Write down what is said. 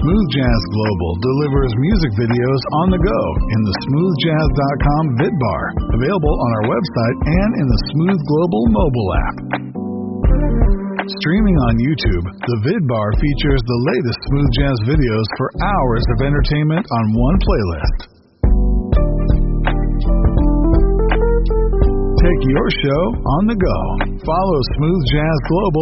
Smooth Jazz Global delivers music videos on the go in the smoothjazz.com vidbar, available on our website and in the Smooth Global mobile app. Streaming on YouTube, the vidbar features the latest smooth jazz videos for hours of entertainment on one playlist. Take your show on the go. Follow Smooth Jazz Global